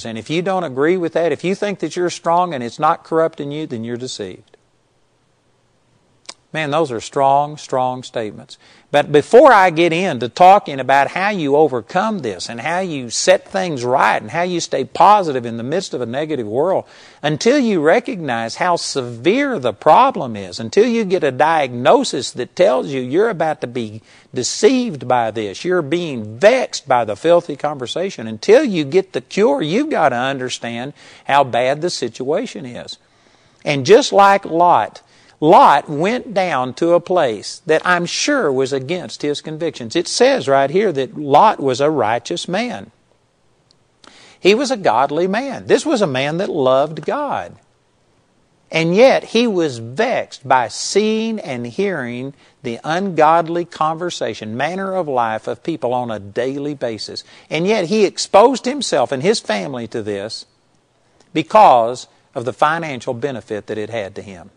convictions. And if you don't agree with that, if you think that you're strong and it's not corrupting you, then you're deceived. Man, those are strong, strong statements. But before I get into talking about how you overcome this and how you set things right and how you stay positive in the midst of a negative world, until you recognize how severe the problem is, until you get a diagnosis that tells you you're about to be deceived by this, you're being vexed by the filthy conversation, until you get the cure, you've got to understand how bad the situation is. And just like Lot went down to a place that I'm sure was against his convictions. It says right here that Lot was a righteous man. He was a godly man. This was a man that loved God. And yet he was vexed by seeing and hearing the ungodly conversation, manner of life of people on a daily basis. And yet he exposed himself and his family to this because of the financial benefit that it had to him.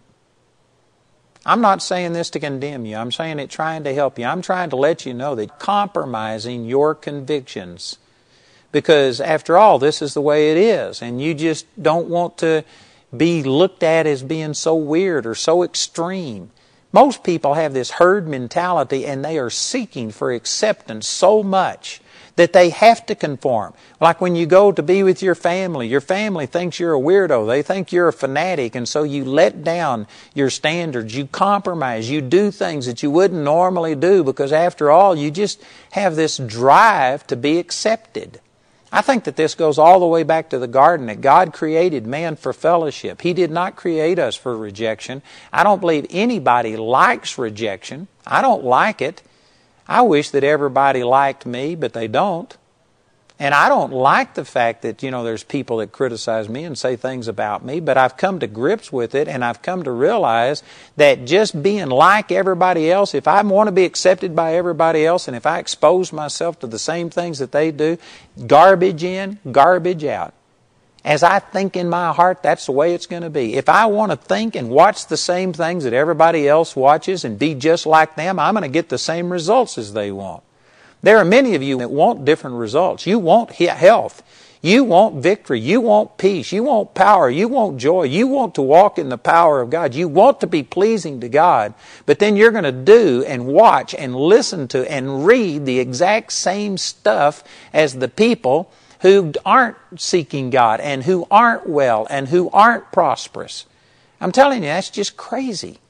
I'm not saying this to condemn you. I'm saying it trying to help you. I'm trying to let you know that compromising your convictions, because after all, this is the way it is, and you just don't want to be looked at as being so weird or so extreme. Most people have this herd mentality, and they are seeking for acceptance so much that they have to conform. Like when you go to be with your family thinks you're a weirdo. They think you're a fanatic, and so you let down your standards. You compromise. You do things that you wouldn't normally do because after all, you just have this drive to be accepted. I think that this goes all the way back to the garden, that God created man for fellowship. He did not create us for rejection. I don't believe anybody likes rejection. I don't like it. I wish that everybody liked me, but they don't. And I don't like the fact that, there's people that criticize me and say things about me, but I've come to grips with it, and I've come to realize that just being like everybody else, if I want to be accepted by everybody else, and if I expose myself to the same things that they do, garbage in, garbage out. As I think in my heart, that's the way it's going to be. If I want to think and watch the same things that everybody else watches and be just like them, I'm going to get the same results as they want. There are many of you that want different results. You want health. You want victory. You want peace. You want power. You want joy. You want to walk in the power of God. You want to be pleasing to God. But then you're going to do and watch and listen to and read the exact same stuff as the people who aren't seeking God and who aren't well and who aren't prosperous. I'm telling you, that's just crazy.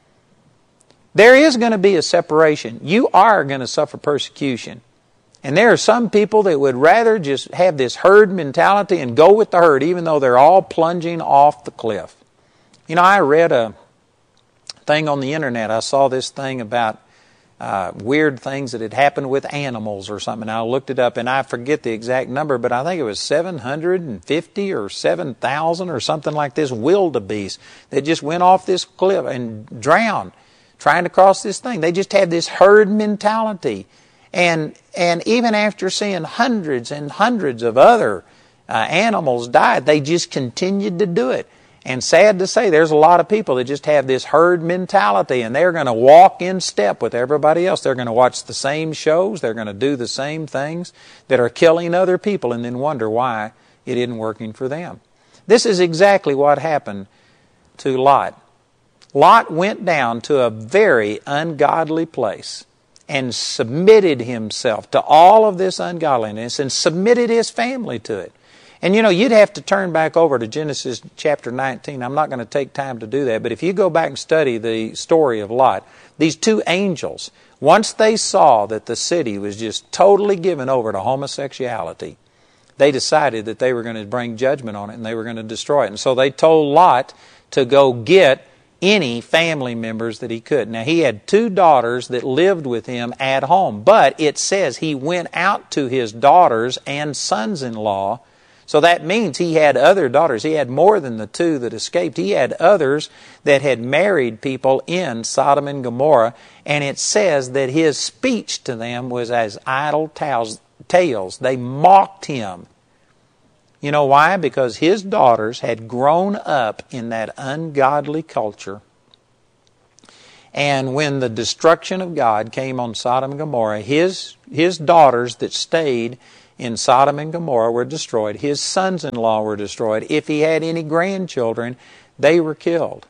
There is going to be a separation. You are going to suffer persecution. And there are some people that would rather just have this herd mentality and go with the herd even though they're all plunging off the cliff. I read a thing on the internet. I saw this thing about weird things that had happened with animals or something. I looked it up, and I forget the exact number, but I think it was 750 or 7,000 or something like this wildebeest that just went off this cliff and drowned trying to cross this thing. They just had this herd mentality. And even after seeing hundreds and hundreds of other animals die, they just continued to do it. And sad to say, there's a lot of people that just have this herd mentality, and they're going to walk in step with everybody else. They're going to watch the same shows. They're going to do the same things that are killing other people and then wonder why it isn't working for them. This is exactly what happened to Lot. Lot went down to a very ungodly place and submitted himself to all of this ungodliness and submitted his family to it. And you'd have to turn back over to Genesis chapter 19. I'm not going to take time to do that, but if you go back and study the story of Lot, these two angels, once they saw that the city was just totally given over to homosexuality, they decided that they were going to bring judgment on it and they were going to destroy it. And so they told Lot to go get any family members that he could. Now, he had 2 daughters that lived with him at home, but it says he went out to his daughters and sons-in-law. So that means he had other daughters. He had more than the 2 that escaped. He had others that had married people in Sodom and Gomorrah. And it says that his speech to them was as idle tales. They mocked him. You know why? Because his daughters had grown up in that ungodly culture. And when the destruction of God came on Sodom and Gomorrah, his daughters that stayed in Sodom and Gomorrah were destroyed. His sons-in-law were destroyed. If he had any grandchildren, they were killed.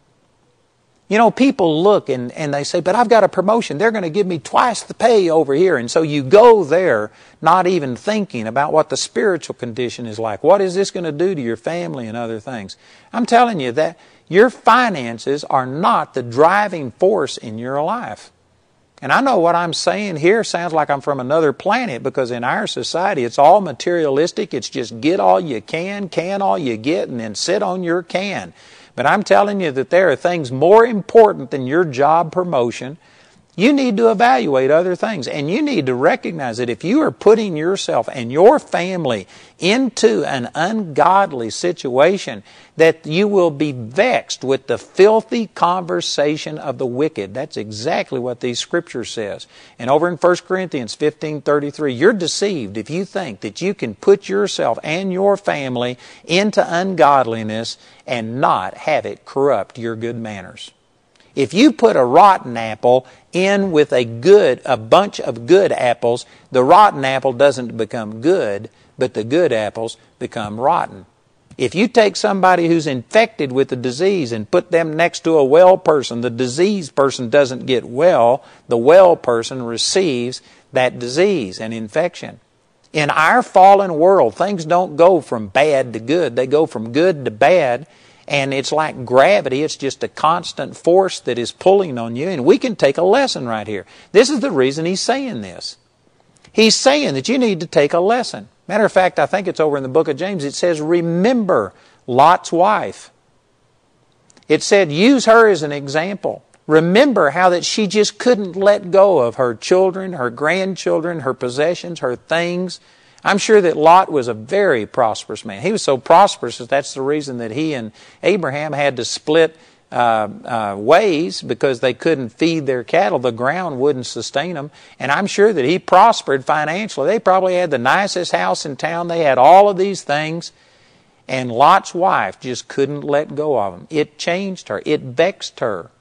You know, people look and they say, but I've got a promotion. They're going to give me twice the pay over here. And so you go there not even thinking about what the spiritual condition is like. What is this going to do to your family and other things? I'm telling you that your finances are not the driving force in your life. And I know what I'm saying here sounds like I'm from another planet, because in our society it's all materialistic. It's just get all you can all you get, and then sit on your can. But I'm telling you that there are things more important than your job promotion. You need to evaluate other things, and you need to recognize that if you are putting yourself and your family into an ungodly situation, that you will be vexed with the filthy conversation of the wicked. That's exactly what these scriptures says. And over in 1 Corinthians 15:33, you're deceived if you think that you can put yourself and your family into ungodliness and not have it corrupt your good manners. If you put a rotten apple in with a bunch of good apples, the rotten apple doesn't become good, but the good apples become rotten. If you take somebody who's infected with the disease and put them next to a well person, the diseased person doesn't get well, the well person receives that disease and infection. In our fallen world, things don't go from bad to good. They go from good to bad. And it's like gravity. It's just a constant force that is pulling on you. And we can take a lesson right here. This is the reason he's saying this. He's saying that you need to take a lesson. Matter of fact, I think it's over in the book of James. It says, remember Lot's wife. It said, use her as an example. Remember how that she just couldn't let go of her children, her grandchildren, her possessions, her things. I'm sure that Lot was a very prosperous man. He was so prosperous that that's the reason that he and Abraham had to split ways, because they couldn't feed their cattle. The ground wouldn't sustain them. And I'm sure that he prospered financially. They probably had the nicest house in town. They had all of these things. And Lot's wife just couldn't let go of them. It changed her. It vexed her.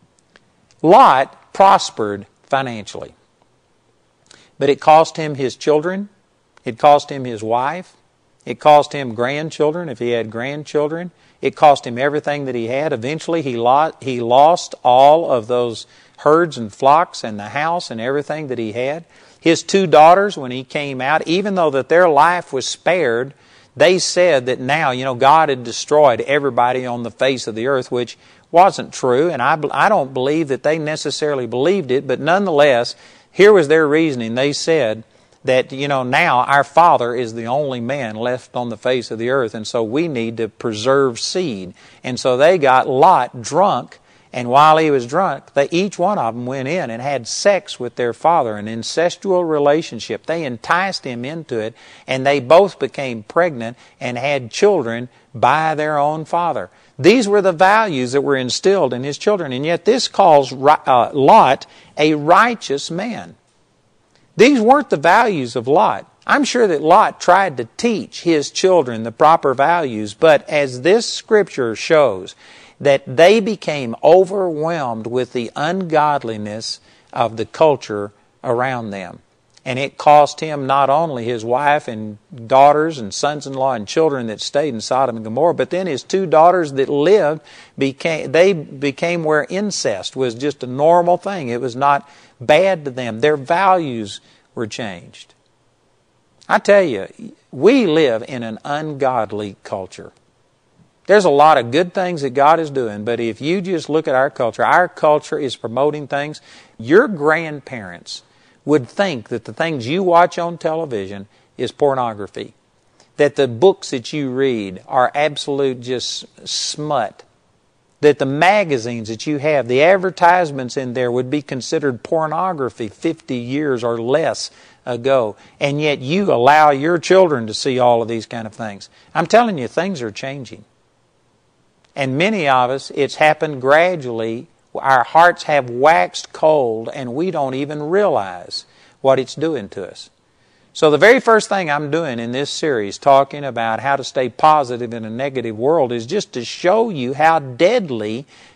Lot prospered financially. But it cost him his children. It cost him his wife. It cost him grandchildren if he had grandchildren. It cost him everything that he had. Eventually he lost all of those herds and flocks and the house and everything that he had. His 2 daughters, when he came out, even though that their life was spared, they said that now, God had destroyed everybody on the face of the earth, which wasn't true. And I don't believe that they necessarily believed it, but nonetheless, here was their reasoning. They said that, now our father is the only man left on the face of the earth, and so we need to preserve seed. And so they got Lot drunk, and while he was drunk, each one of them went in and had sex with their father, an incestual relationship. They enticed him into it, and they both became pregnant and had children by their own father. These were the values that were instilled in his children, and yet this calls Lot a righteous man. These weren't the values of Lot. I'm sure that Lot tried to teach his children the proper values, but as this scripture shows, that they became overwhelmed with the ungodliness of the culture around them. And it cost him not only his wife and daughters and sons-in-law and children that stayed in Sodom and Gomorrah, but then his 2 daughters that lived, became where incest was just a normal thing. It was not bad to them. Their values were changed. I tell you, we live in an ungodly culture. There's a lot of good things that God is doing, but if you just look at our culture is promoting things. Your grandparents would think that the things you watch on television is pornography, that the books that you read are absolute just smut, that the magazines that you have, the advertisements in there would be considered pornography 50 years or less ago, and yet you allow your children to see all of these kind of things. I'm telling you, things are changing. And many of us, it's happened gradually. Our hearts have waxed cold, and we don't even realize what it's doing to us. So the very first thing I'm doing in this series, talking about how to stay positive in a negative world, is just to show you how deadly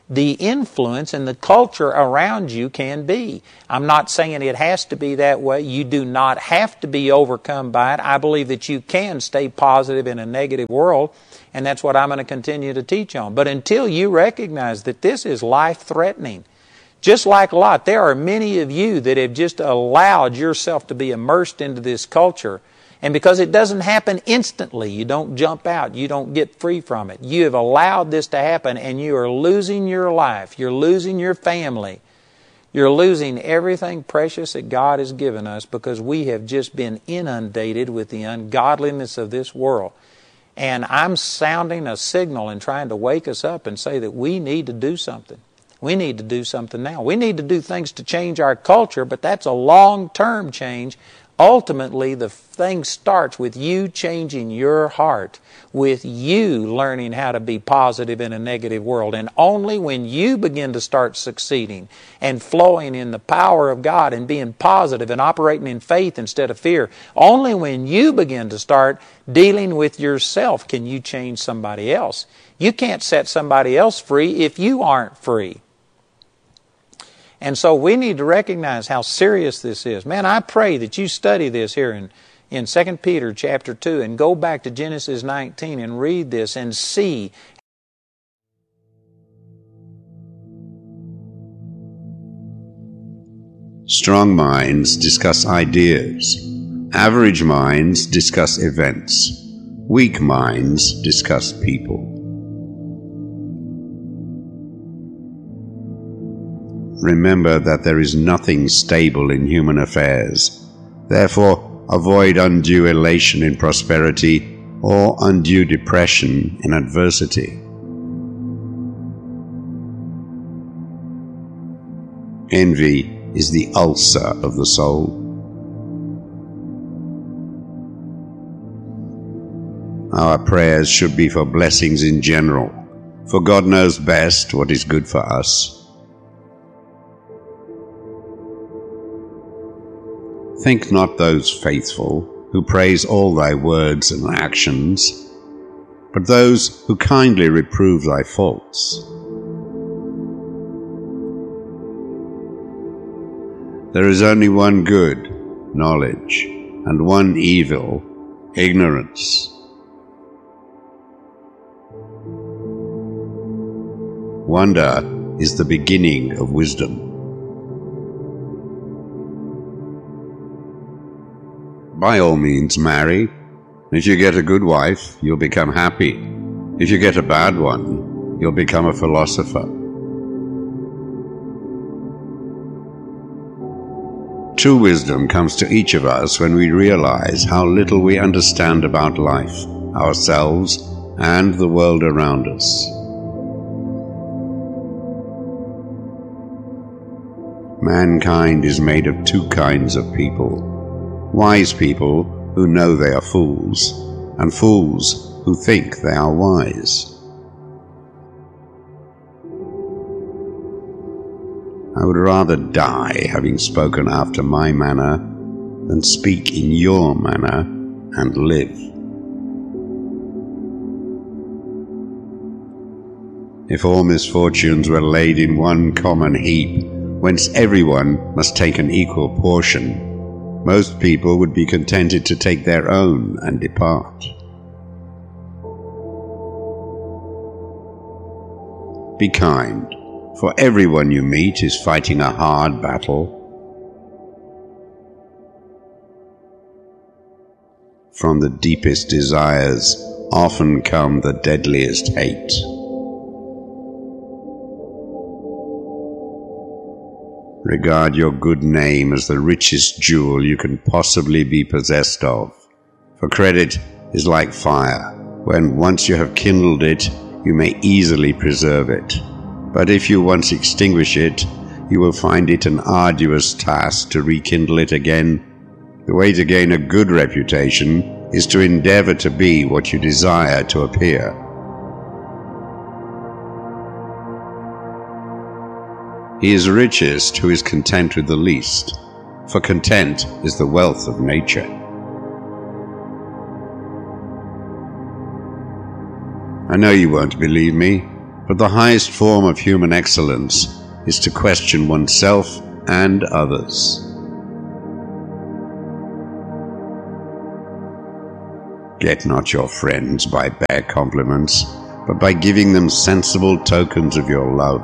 the influence and the culture around you can be. I'm not saying it has to be that way. You do not have to be overcome by it. I believe that you can stay positive in a negative world, and that's what I'm going to continue to teach on. But until you recognize that this is life-threatening, just like Lot, there are many of you that have just allowed yourself to be immersed into this culture. And because it doesn't happen instantly, you don't jump out, you don't get free from it. You have allowed this to happen, and you are losing your life. You're losing your family. You're losing everything precious that God has given us because we have just been inundated with the ungodliness of this world. And I'm sounding a signal and trying to wake us up and say that we need to do something. We need to do something now. We need to do things to change our culture, but that's a long-term change. Ultimately, the thing starts with you changing your heart, with you learning how to be positive in a negative world. And only when you begin to start succeeding and flowing in the power of God and being positive and operating in faith instead of fear, only when you begin to start dealing with yourself can you change somebody else. You can't set somebody else free if you aren't free. And so we need to recognize how serious this is. Man, I pray that you study this here in 2 Peter chapter 2 and go back to Genesis 19 and read this and see. Strong minds discuss ideas. Average minds discuss events. Weak minds discuss people. Remember that there is nothing stable in human affairs. Therefore, avoid undue elation in prosperity or undue depression in adversity. Envy is the ulcer of the soul. Our prayers should be for blessings in general, for God knows best what is good for us. Think not those faithful who praise all thy words and actions, but those who kindly reprove thy faults. There is only one good, knowledge, and one evil, ignorance. Wonder is the beginning of wisdom. By all means, marry. If you get a good wife, you'll become happy. If you get a bad one, you'll become a philosopher. True wisdom comes to each of us when we realize how little we understand about life, ourselves, and the world around us. Mankind is made of two kinds of people. Wise people who know they are fools, and fools who think they are wise. I would rather die having spoken after my manner than speak in your manner and live. If all misfortunes were laid in one common heap, whence everyone must take an equal portion, most people would be contented to take their own and depart. Be kind, for everyone you meet is fighting a hard battle. From the deepest desires often come the deadliest hate. Regard your good name as the richest jewel you can possibly be possessed of. For credit is like fire. When once you have kindled it, you may easily preserve it. But if you once extinguish it, you will find it an arduous task to rekindle it again. The way to gain a good reputation is to endeavor to be what you desire to appear. He is richest who is content with the least, for content is the wealth of nature. I know you won't believe me, But the highest form of human excellence is to question oneself and others. Get not your friends by bare compliments, but by giving them sensible tokens of your love.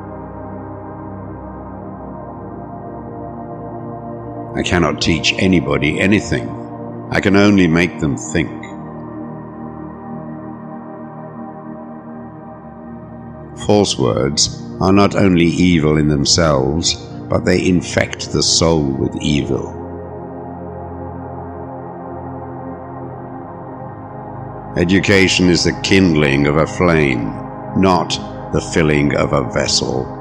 I cannot teach anybody anything. I can only make them think. False words are not only evil in themselves, but they infect the soul with evil. Education is the kindling of a flame, not the filling of a vessel.